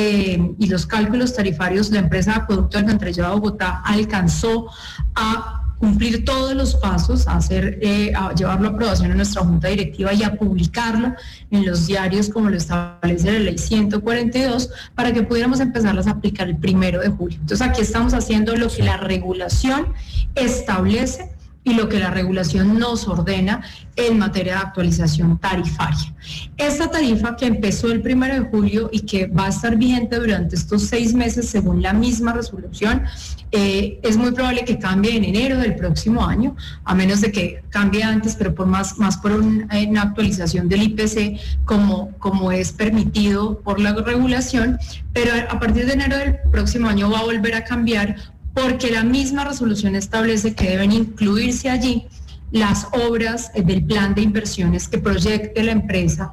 y los cálculos tarifarios, la empresa de Acueducto de Alcantarillado de Bogotá alcanzó a cumplir todos los pasos, a llevarlo a aprobación en nuestra junta directiva y a publicarlo en los diarios como lo establece la ley 142, para que pudiéramos empezarlas a aplicar el 1 de julio. Entonces aquí estamos haciendo lo que la regulación establece y lo que la regulación nos ordena en materia de actualización tarifaria. Esta tarifa, que empezó el 1 de julio y que va a estar vigente durante estos 6 meses según la misma resolución, es muy probable que cambie en enero del próximo año, a menos de que cambie antes, pero por más por una actualización del IPC como es permitido por la regulación, pero a partir de enero del próximo año va a volver a cambiar, porque la misma resolución establece que deben incluirse allí las obras del plan de inversiones que proyecte la empresa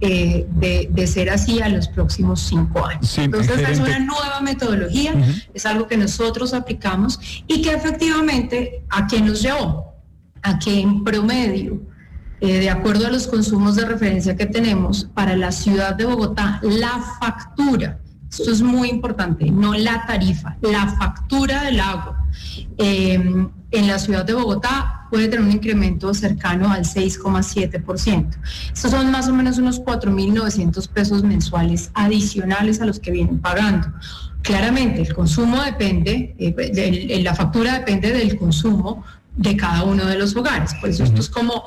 de ser así a los próximos 5 años. Sí, entonces es una nueva metodología, es algo que nosotros aplicamos y que efectivamente, ¿a qué nos llevó? A que en promedio, de acuerdo a los consumos de referencia que tenemos para la ciudad de Bogotá, la factura, esto es muy importante, no la tarifa, la factura del agua en la ciudad de Bogotá puede tener un incremento cercano al 6,7%. Estos son más o menos unos 4.900 pesos mensuales adicionales a los que vienen pagando. Claramente, el consumo depende, la factura depende del consumo de cada uno de los hogares. Por eso esto es como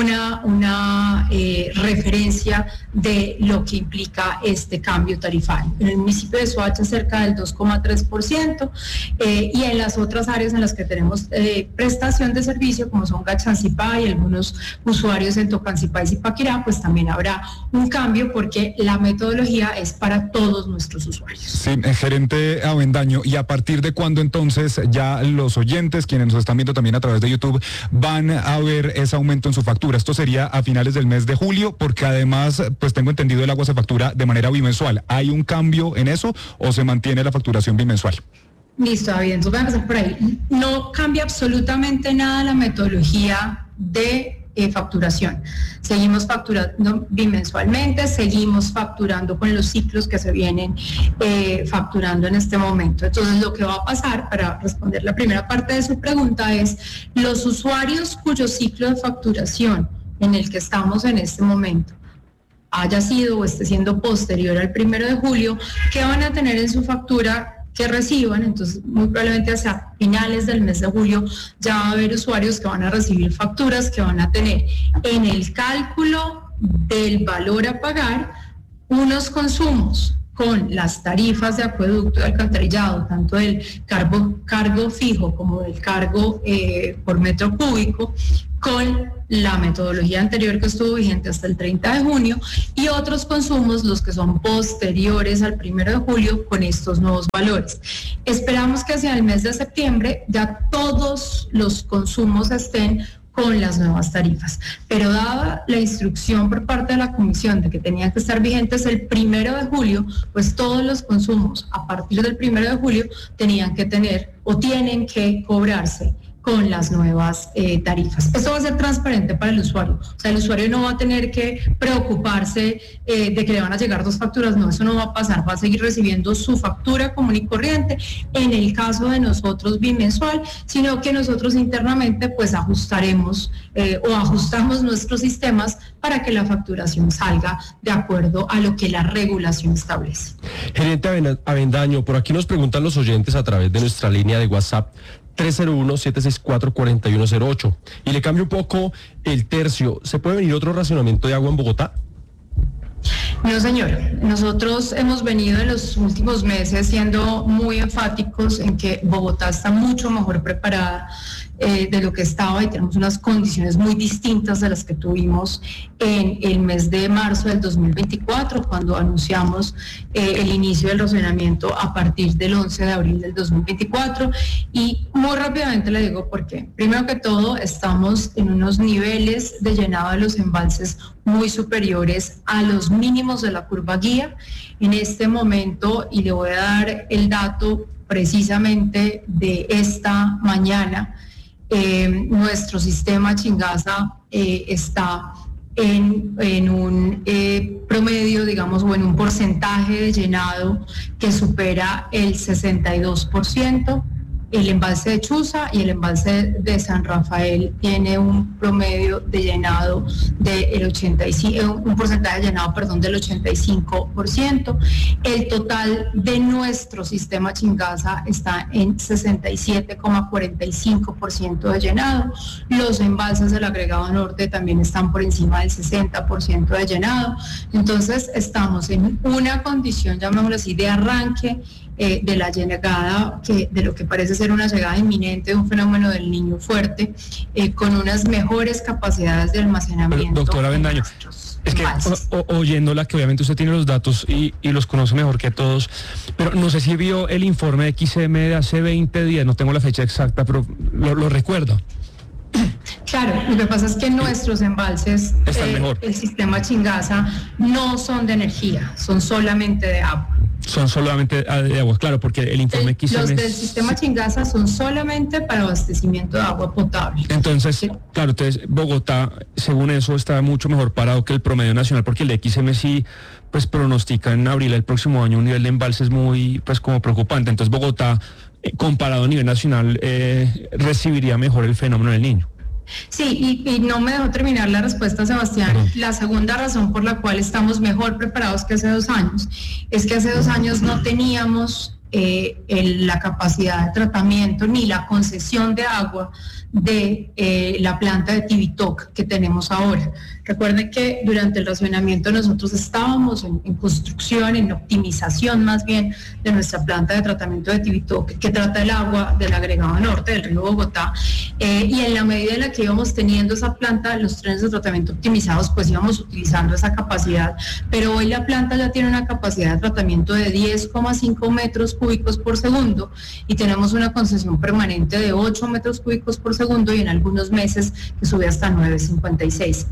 una referencia de lo que implica este cambio tarifario. En el municipio de Soacha cerca del 2,3%, y en las otras áreas en las que tenemos prestación de servicio, como son Gachancipá y algunos usuarios en Tocancipá y Zipaquirá, pues también habrá un cambio, porque la metodología es para todos nuestros usuarios. Sí, gerente Avendaño, ¿y a partir de cuándo entonces ya los oyentes, quienes nos están viendo también a través de YouTube, van a ver ese aumento en su factura? Esto sería a finales del mes de julio, porque además, pues tengo entendido, el agua se factura de manera bimensual. ¿Hay un cambio en eso o se mantiene la facturación bimensual? Listo, bien, entonces voy a empezar por ahí. No cambia absolutamente nada la metodología de facturación. Seguimos facturando bimensualmente, seguimos facturando con los ciclos que se vienen facturando en este momento. Entonces, lo que va a pasar, para responder la primera parte de su pregunta, es los usuarios cuyo ciclo de facturación en el que estamos en este momento haya sido o esté siendo posterior al 1 de julio, ¿qué van a tener en su factura que reciban? Entonces, muy probablemente hacia finales del mes de julio ya va a haber usuarios que van a recibir facturas que van a tener en el cálculo del valor a pagar unos consumos con las tarifas de acueducto y alcantarillado, tanto del cargo fijo como del cargo por metro cúbico, con la metodología anterior que estuvo vigente hasta el 30 de junio, y otros consumos, los que son posteriores al 1 de julio, con estos nuevos valores. Esperamos que hacia el mes de septiembre ya todos los consumos estén con las nuevas tarifas, pero dada la instrucción por parte de la comisión de que tenían que estar vigentes el 1 de julio, pues todos los consumos a partir del 1 de julio tenían que tener o tienen que cobrarse con las nuevas tarifas. Esto va a ser transparente para el usuario, o sea, el usuario no va a tener que preocuparse de que le van a llegar dos facturas, no, eso no va a pasar, va a seguir recibiendo su factura común y corriente, en el caso de nosotros bimensual, sino que nosotros internamente pues ajustaremos o ajustamos nuestros sistemas para que la facturación salga de acuerdo a lo que la regulación establece. Gerente Avendaño, por aquí nos preguntan los oyentes a través de nuestra línea de WhatsApp 301-764-4108. Y le cambio un poco el tercio. ¿Se puede venir otro racionamiento de agua en Bogotá? No, señor. Nosotros hemos venido en los últimos meses siendo muy enfáticos en que Bogotá está mucho mejor preparada de lo que estaba, y tenemos unas condiciones muy distintas de las que tuvimos en el mes de marzo del 2024, cuando anunciamos el inicio del racionamiento a partir del 11 de abril del 2024. Y muy rápidamente le digo por qué. Primero que todo, estamos en unos niveles de llenado de los embalses muy superiores a los mínimos de la curva guía en este momento, y le voy a dar el dato precisamente de esta mañana. Nuestro sistema Chingaza está en un promedio, digamos, o en un porcentaje de llenado que supera el 62%. El embalse de Chuza y el embalse de San Rafael tiene un promedio de llenado del 85%, un porcentaje de llenado, perdón, del 85%. El total de nuestro sistema Chingaza está en 67,45% de llenado. Los embalses del agregado norte también están por encima del 60% de llenado. Entonces, estamos en una condición, llamémoslo así, de arranque de la llegada, de lo que parece ser una llegada inminente de un fenómeno del Niño fuerte, con unas mejores capacidades de almacenamiento. Pero, doctora Avendaño, es que oyéndola, que obviamente usted tiene los datos y los conoce mejor que todos, pero no sé si vio el informe de XM de hace 20 días, no tengo la fecha exacta, pero lo recuerdo. Claro, lo que pasa es que nuestros embalses, el sistema Chingaza, no son de energía, son solamente de agua. Son solamente de agua, claro, porque el informe XM... Los del sistema Chingaza son solamente para abastecimiento de agua potable. Entonces, ¿sí? Claro, entonces Bogotá, según eso, está mucho mejor parado que el promedio nacional, porque el XM sí, pues pronostica en abril del próximo año un nivel de embalses muy, pues como preocupante. Entonces Bogotá, comparado a nivel nacional, recibiría mejor el fenómeno del Niño. Sí, y no me dejó terminar la respuesta, Sebastián. La segunda razón por la cual estamos mejor preparados que hace 2 años es que hace 2 años no teníamos la capacidad de tratamiento ni la concesión de agua de la planta de Tibitoc que tenemos ahora. Recuerden que durante el racionamiento nosotros estábamos en construcción, en optimización más bien de nuestra planta de tratamiento de Tibitoc, que trata el agua del agregado norte del río Bogotá, y en la medida en la que íbamos teniendo esa planta, los trenes de tratamiento optimizados, pues íbamos utilizando esa capacidad, pero hoy la planta ya tiene una capacidad de tratamiento de 10,5 metros cúbicos por segundo, y tenemos una concesión permanente de 8 metros cúbicos por segundo, y en algunos meses que sube hasta 9,56. Y hoy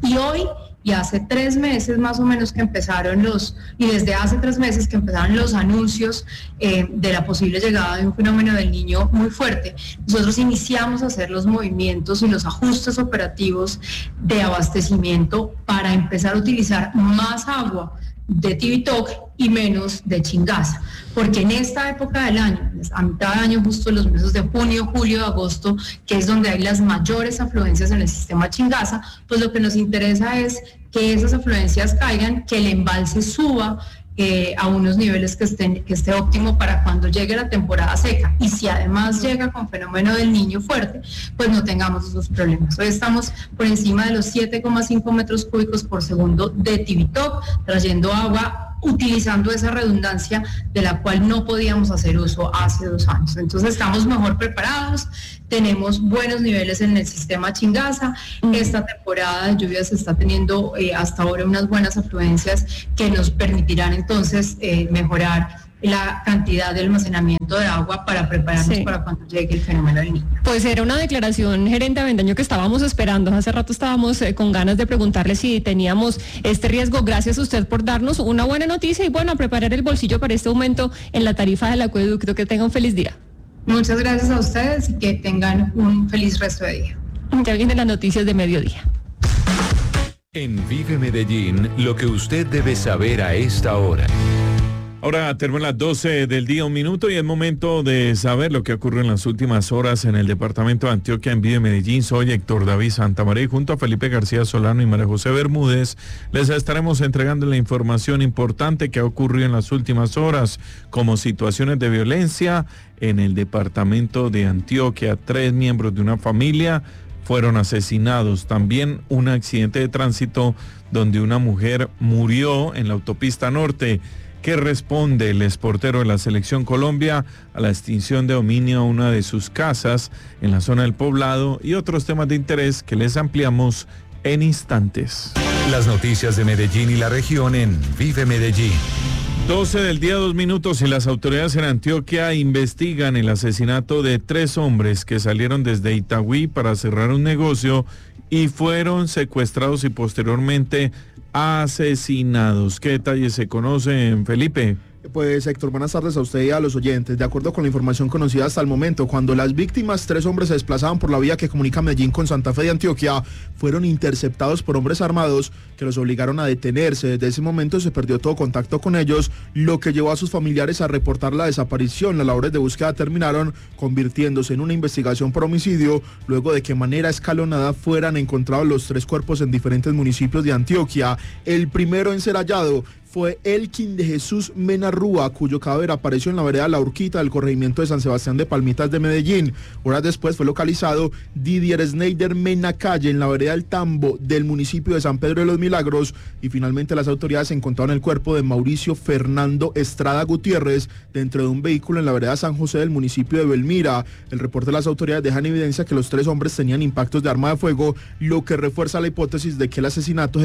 y hace 3 meses más o menos que empezaron desde hace 3 meses que empezaron los anuncios de la posible llegada de un fenómeno del Niño muy fuerte, nosotros iniciamos a hacer los movimientos y los ajustes operativos de abastecimiento para empezar a utilizar más agua de Tibitoc y menos de Chingaza, porque en esta época del año, a mitad de año, justo en los meses de junio, julio, agosto, que es donde hay las mayores afluencias en el sistema Chingaza, pues lo que nos interesa es que esas afluencias caigan, que el embalse suba a unos niveles que esté óptimo para cuando llegue la temporada seca, y si además llega con fenómeno del Niño fuerte, pues no tengamos esos problemas. Hoy estamos por encima de los 7,5 metros cúbicos por segundo de Tibitoc, trayendo agua, utilizando esa redundancia de la cual no podíamos hacer uso hace 2 años. Entonces estamos mejor preparados, tenemos buenos niveles en el sistema Chingaza. Esta temporada de lluvias está teniendo hasta ahora unas buenas afluencias que nos permitirán entonces mejorar la cantidad de almacenamiento de agua para prepararnos para cuando llegue el fenómeno del Niño. Pues era una declaración, gerente Avendaño, que estábamos esperando. Hace rato estábamos con ganas de preguntarle si teníamos este riesgo. Gracias a usted por darnos una buena noticia y bueno, a preparar el bolsillo para este aumento en la tarifa del acueducto. Que tenga un feliz día. Muchas gracias a ustedes y que tengan un feliz resto de día. Ya vienen las noticias de mediodía. En Vive Medellín, lo que usted debe saber a esta hora. Ahora terminan las 12 del día, 1 minuto, y es momento de saber lo que ocurrió en las últimas horas en el departamento de Antioquia en Vive Medellín. Soy Héctor David Santamaría y junto a Felipe García Solano y María José Bermúdez les estaremos entregando la información importante que ha ocurrido en las últimas horas, como situaciones de violencia en el departamento de Antioquia. 3 miembros de una familia fueron asesinados. También un accidente de tránsito donde una mujer murió en la autopista norte. ¿Qué responde el exportero de la Selección Colombia a la extinción de dominio a una de sus casas en la zona del Poblado? Y otros temas de interés que les ampliamos en instantes. Las noticias de Medellín y la región en Vive Medellín. 12 del día, 2 minutos, y las autoridades en Antioquia investigan el asesinato de 3 hombres que salieron desde Itagüí para cerrar un negocio y fueron secuestrados y posteriormente asesinados. ¿Qué detalles se conocen, Felipe? Pues Héctor, buenas tardes a usted y a los oyentes. De acuerdo con la información conocida hasta el momento, cuando las víctimas, 3 hombres, se desplazaban por la vía que comunica Medellín con Santa Fe de Antioquia, fueron interceptados por hombres armados que los obligaron a detenerse. Desde ese momento se perdió todo contacto con ellos, lo que llevó a sus familiares a reportar la desaparición. Las labores de búsqueda terminaron convirtiéndose en una investigación por homicidio, luego de que de manera escalonada fueran encontrados los 3 cuerpos en diferentes municipios de Antioquia. El primero en ser hallado fue Elkin de Jesús Mena Rúa, cuyo cadáver apareció en la vereda La Urquita del corregimiento de San Sebastián de Palmitas de Medellín. Horas después fue localizado Didier Sneider Mena Calle en la vereda El Tambo del municipio de San Pedro de los Milagros, y finalmente las autoridades encontraron el cuerpo de Mauricio Fernando Estrada Gutiérrez dentro de un vehículo en la vereda San José del municipio de Belmira. El reporte de las autoridades deja en evidencia que los 3 hombres tenían impactos de arma de fuego, lo que refuerza la hipótesis de que el asesinato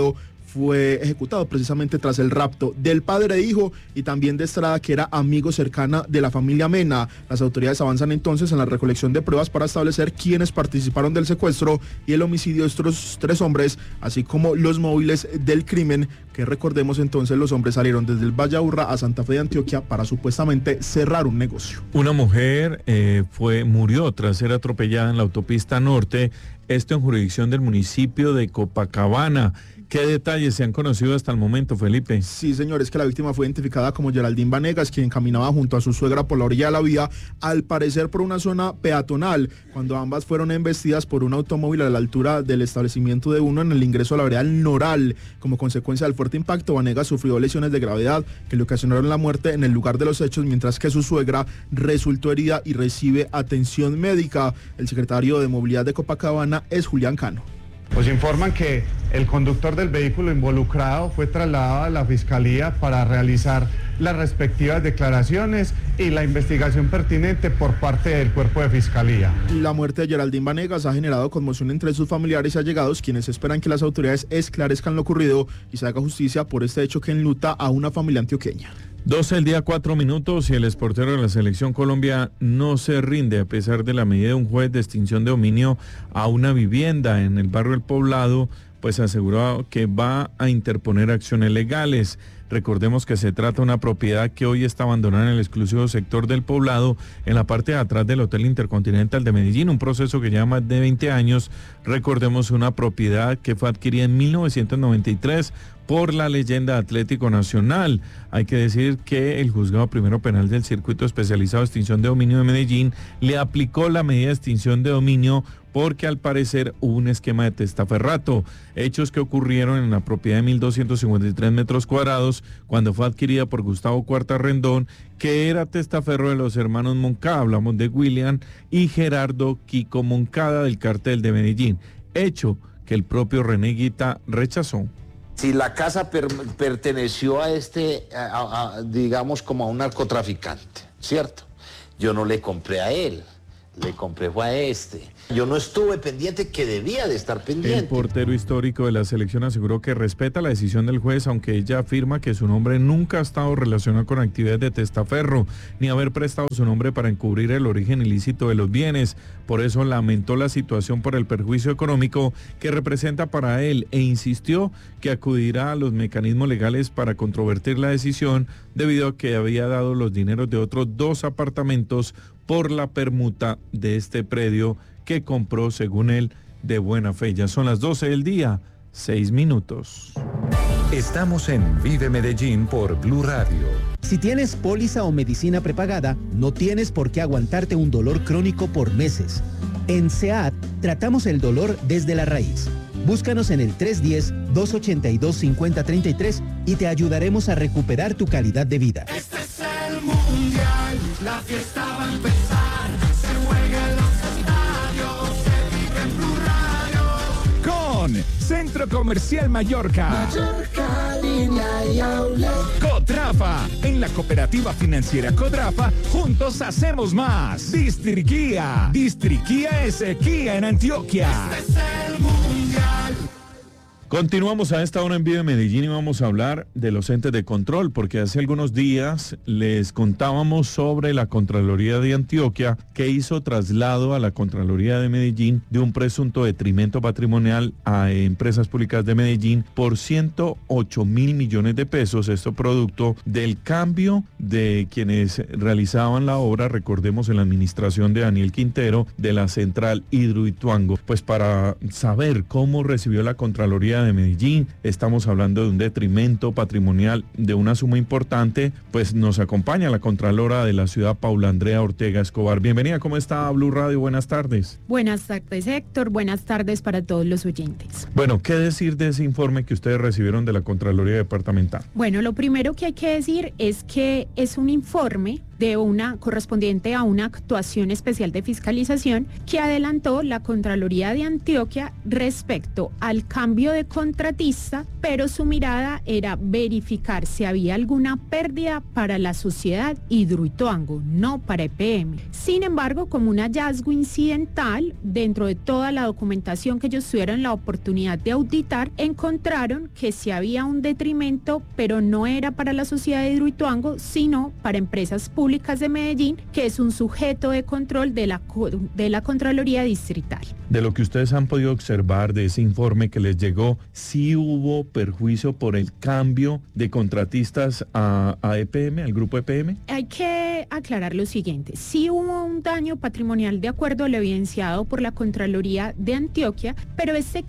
fue ejecutado precisamente tras el rapto del padre e hijo y también de Estrada, que era amigo cercana de la familia Mena. Las autoridades avanzan entonces en la recolección de pruebas para establecer quiénes participaron del secuestro y el homicidio de estos 3 hombres, así como los móviles del crimen, que recordemos entonces los hombres salieron desde el Valle Aburrá a Santa Fe de Antioquia para supuestamente cerrar un negocio. Una mujer murió tras ser atropellada en la autopista norte, esto en jurisdicción del municipio de Copacabana. ¿Qué detalles se han conocido hasta el momento, Felipe? Sí, señor, es que la víctima fue identificada como Geraldine Vanegas, quien caminaba junto a su suegra por la orilla de la vía, al parecer por una zona peatonal, cuando ambas fueron embestidas por un automóvil a la altura del establecimiento de uno en el ingreso a la vereda El Noral. Como consecuencia del fuerte impacto, Vanegas sufrió lesiones de gravedad que le ocasionaron la muerte en el lugar de los hechos, mientras que su suegra resultó herida y recibe atención médica. El secretario de Movilidad de Copacabana es Julián Cano. Nos informan que el conductor del vehículo involucrado fue trasladado a la Fiscalía para realizar las respectivas declaraciones y la investigación pertinente por parte del Cuerpo de Fiscalía. La muerte de Geraldine Vanegas ha generado conmoción entre sus familiares y allegados, quienes esperan que las autoridades esclarezcan lo ocurrido y se haga justicia por este hecho que enluta a una familia antioqueña. 12 del día, 4 minutos, y el exportero de la Selección Colombia no se rinde a pesar de la medida de un juez de extinción de dominio a una vivienda en el barrio El Poblado, pues aseguró que va a interponer acciones legales. Recordemos que se trata de una propiedad que hoy está abandonada en el exclusivo sector del Poblado, en la parte de atrás del Hotel Intercontinental de Medellín, un proceso que lleva más de 20 años. Recordemos una propiedad que fue adquirida en 1993 por la leyenda Atlético Nacional. Hay que decir que el Juzgado Primero Penal del Circuito Especializado de Extinción de Dominio de Medellín le aplicó la medida de extinción de dominio porque al parecer hubo un esquema de testaferrato, hechos que ocurrieron en la propiedad de 1.253 metros cuadrados cuando fue adquirida por Gustavo Cuarta Rendón, que era testaferro de los hermanos Moncada, hablamos de William y Gerardo Kiko Moncada del Cartel de Medellín, hecho que el propio René Guita rechazó. Si la casa perteneció a digamos como a un narcotraficante, ¿cierto? Yo no le compré a él, le compré fue a este. Yo no estuve pendiente, que debía de estar pendiente. El portero histórico de la selección aseguró que respeta la decisión del juez, aunque ella afirma que su nombre nunca ha estado relacionado con actividades de testaferro, ni haber prestado su nombre para encubrir el origen ilícito de los bienes. Por eso lamentó la situación por el perjuicio económico que representa para él e insistió que acudirá a los mecanismos legales para controvertir la decisión debido a que había dado los dineros de otros 2 apartamentos por la permuta de este predio que compró, según él, de buena fe. Ya son las 12 del día, 6 minutos. Estamos en Vive Medellín por Blue Radio. Si tienes póliza o medicina prepagada, no tienes por qué aguantarte un dolor crónico por meses. En SEAT tratamos el dolor desde la raíz. Búscanos en el 310-282-5033 y te ayudaremos a recuperar tu calidad de vida. Este es el mundial, la fiesta va a empezar, se juega en los estadios, se vive en Blue Radio. Con Centro Comercial Mallorca. Mallorca, línea y outlet. Cotrafa, en la cooperativa financiera Cotrafa, juntos hacemos más. Distriquía es Kia en Antioquia. Este es el mundial. Continuamos a esta hora en Vive Medellín y vamos a hablar de los entes de control, porque hace algunos días les contábamos sobre la Contraloría de Antioquia, que hizo traslado a la Contraloría de Medellín de un presunto detrimento patrimonial a empresas públicas de Medellín por 108 mil millones de pesos, esto producto del cambio de quienes realizaban la obra, recordemos en la administración de Daniel Quintero, de la central Hidroituango. Pues para saber cómo recibió la Contraloría de Medellín, estamos hablando de un detrimento patrimonial de una suma importante, pues nos acompaña la Contralora de la ciudad, Paula Andrea Ortega Escobar. Bienvenida, ¿cómo está Blue Radio? Buenas tardes. Buenas tardes, Héctor, buenas tardes para todos los oyentes. Bueno, ¿qué decir de ese informe que ustedes recibieron de la Contraloría Departamental? Bueno, lo primero que hay que decir es que es un informe correspondiente a una actuación especial de fiscalización que adelantó la Contraloría de Antioquia respecto al cambio de contratista, pero su mirada era verificar si había alguna pérdida para la sociedad Hidroituango, no para EPM. Sin embargo, como un hallazgo incidental, dentro de toda la documentación que ellos tuvieron la oportunidad de auditar, encontraron que sí había un detrimento, pero no era para la sociedad Hidroituango, sino para empresas públicas de Medellín, que es un sujeto de control de la Contraloría Distrital. De lo que ustedes han podido observar de ese informe que les llegó, ¿sí hubo perjuicio por el cambio de contratistas a EPM, al grupo EPM? Hay que aclarar lo siguiente: sí hubo un daño patrimonial de acuerdo a lo evidenciado por la Contraloría de Antioquia, pero este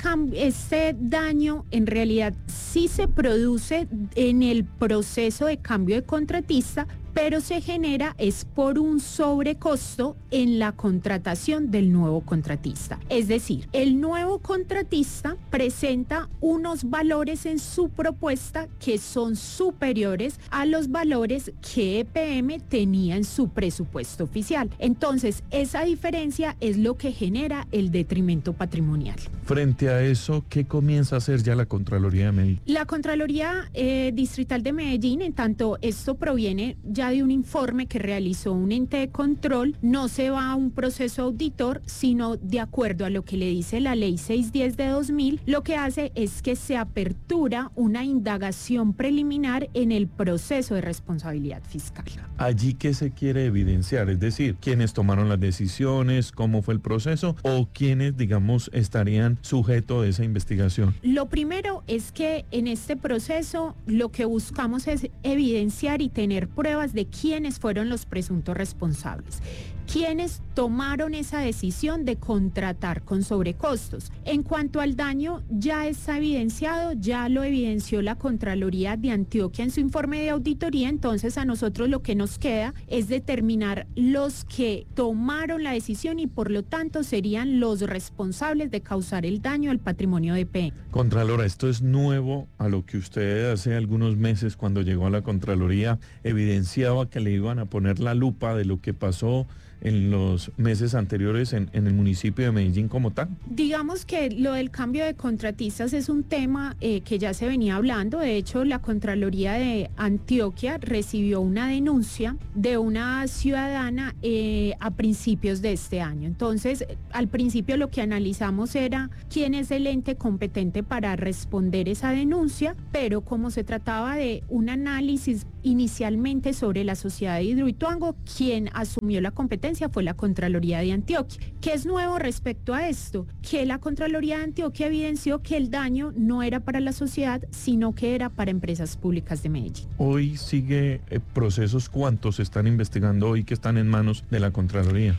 daño en realidad sí se produce en el proceso de cambio de contratista, pero se genera es por un sobrecosto en la contratación del nuevo contratista. Es decir, el nuevo contratista presenta unos valores en su propuesta que son superiores a los valores que EPM tenía en su presupuesto oficial. Entonces, esa diferencia es lo que genera el detrimento patrimonial. Frente a eso, ¿qué comienza a hacer ya la Contraloría de Medellín? La Contraloría Distrital de Medellín, en tanto esto proviene allá de un informe que realizó un ente de control, no se va a un proceso auditor, sino de acuerdo a lo que le dice la ley 610 de 2000, lo que hace es que se apertura una indagación preliminar en el proceso de responsabilidad fiscal. ¿Allí qué se quiere evidenciar? Es decir, ¿quiénes tomaron las decisiones? ¿Cómo fue el proceso? ¿O quiénes, digamos, estarían sujetos de esa investigación? Lo primero es que en este proceso lo que buscamos es evidenciar y tener pruebas de quiénes fueron los presuntos responsables, quienes tomaron esa decisión de contratar con sobrecostos. En cuanto al daño, ya está evidenciado, ya lo evidenció la Contraloría de Antioquia en su informe de auditoría, entonces a nosotros lo que nos queda es determinar los que tomaron la decisión y por lo tanto serían los responsables de causar el daño al patrimonio de EPM. Contralora, esto es nuevo a lo que usted hace algunos meses cuando llegó a la Contraloría evidenciaba que le iban a poner la lupa de lo que pasó en los meses anteriores en el municipio de Medellín como tal? Digamos que lo del cambio de contratistas es un tema que ya se venía hablando. De hecho, la Contraloría de Antioquia recibió una denuncia de una ciudadana a principios de este año. Entonces, al principio lo que analizamos era quién es el ente competente para responder esa denuncia, pero como se trataba de un análisis inicialmente sobre la sociedad de Hidroituango, quien asumió la competencia fue la Contraloría de Antioquia. ¿Qué es nuevo respecto a esto? Que la Contraloría de Antioquia evidenció que el daño no era para la sociedad, sino que era para empresas públicas de Medellín. Hoy sigue procesos, ¿cuántos se están investigando hoy que están en manos de la Contraloría?